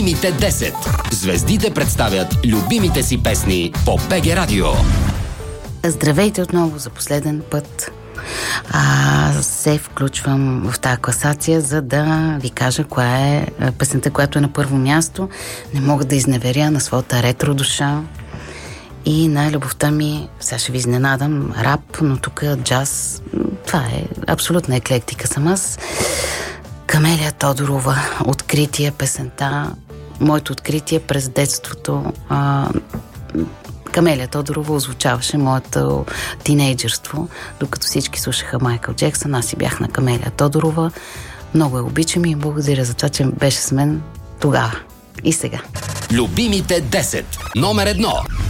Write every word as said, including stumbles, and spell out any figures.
Любимите десет. Звездите представят любимите си песни по БГ Радио. Здравейте отново за последен път. А, се включвам в тази класация, за да ви кажа коя е песента, която е на първо място. Не мога да изневеря на своята ретро душа и на любовта ми. Сега ще ви изненадам, рап, но тук джаз. Това е абсолютна еклектика съм аз. Камелия Тодорова, откритие песента, моето откритие през детството. А, Камелия Тодорова озвучаваше моето тинейджърство, докато всички слушаха Майкъл Джексън, аз си бях на Камелия Тодорова. Много я обичам и благодаря за това, че беше с мен тогава и сега. Любимите десет. Номер едно.